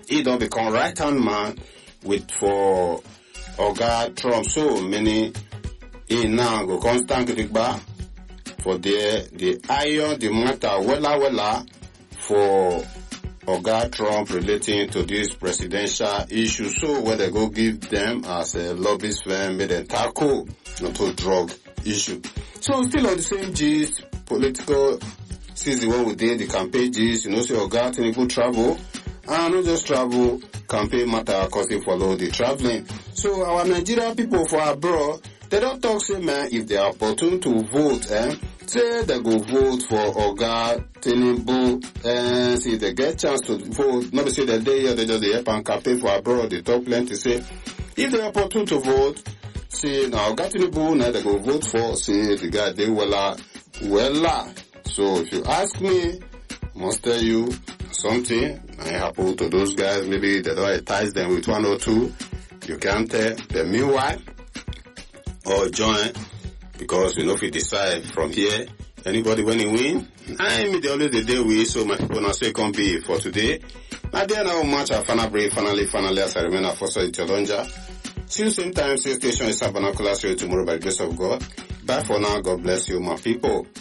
he don't become right-hand man for Oga Trump. So many he now go constant back for the iron the matter wella for Oga Trump relating to this presidential issue. So where they go give them as a lobbyist firm made them tackle not to drug issue. So still on the same gist, political season when we did the campaign gist, say Oga Tinubu travel and not just travel, campaign matter cause he follow the traveling. So our Nigerian people for abroad, they don't talk say man if they are opportune to vote, say they go vote for Oga Tinubu and see they get chance to vote. Not say that they just help and campaign for abroad. They talk plenty say if they are opportune to vote, say now Oga Tinubu now they go vote for say the guy they wella. So if you ask me, I must tell you something I happen to those guys. Maybe they don't entice them with one or two. You can't tell them meanwhile or join. Because you know if you decide from here, anybody when you win, I'm the only day we so my people now say can be for today. My dear now much I finally as I remain a force in Chalonja. See you same time, same station is Sabanacular tomorrow by the grace of God. Bye for now, God bless you my people.